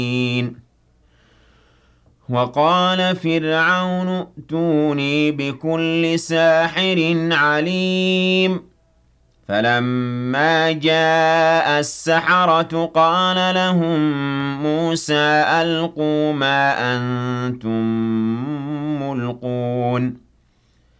وقال فرعون ائتوني بكل ساحر عليم فلما جاء السحرة قال لهم موسى ألقوا ما أنتم ملقون